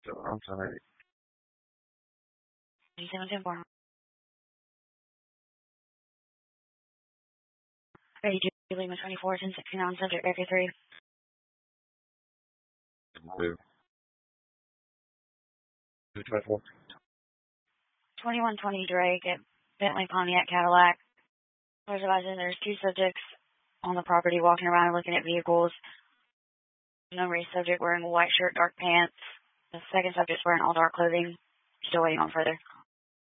I'm sorry. 3710 82 Lima 24 1069 subject area 3. 2120 Drake at Bentley Pontiac Cadillac. There's two subjects on the property walking around and looking at vehicles. Number subject wearing a white shirt, dark pants. The second subject's wearing all dark clothing. Still waiting on further.